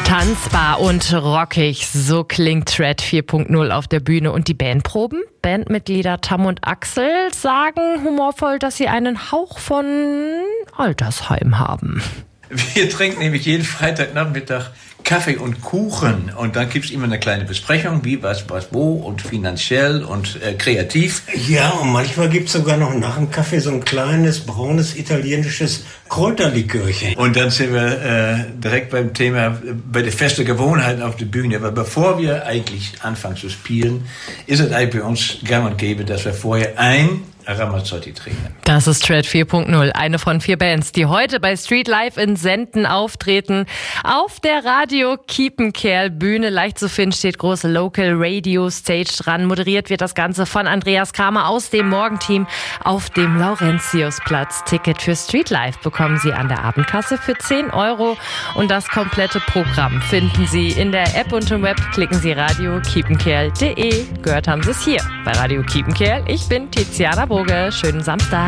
Tanzbar und rockig, so klingt Thread 4.0 auf der Bühne. Und die Bandproben? Bandmitglieder Tam und Axel sagen humorvoll, dass sie einen Hauch von Altersheim haben. Wir trinken nämlich jeden Freitagnachmittag Kaffee und Kuchen und dann gibt's immer eine kleine Besprechung, wie, was, wo und finanziell und kreativ. Ja, und manchmal gibt's sogar noch nach dem Kaffee so ein kleines, braunes, italienisches Kräuterlikörchen. Und dann sind wir direkt beim Thema, bei der festen Gewohnheiten auf der Bühne. Aber bevor wir eigentlich anfangen zu spielen, ist es eigentlich bei uns gang und gäbe, dass wir vorher ein Ramazzotti trinken. Das ist Thread 4.0, eine von 4 Bands, die heute bei Street Live in Senden auftreten. Auf der Radio Kiepenkerl Bühne, leicht zu finden, steht große Local Radio Stage dran. Moderiert wird das Ganze von Andreas Kramer aus dem Morgenteam auf dem Laurentiusplatz. Ticket für Street Live bekommen Sie an der Abendkasse für 10 € und das komplette Programm finden Sie in der App und im Web. Klicken Sie radiokiepenkerl.de. Gehört haben Sie es hier bei Radio Kiepenkerl. Ich bin Tiziana Boge. Schönen Samstag.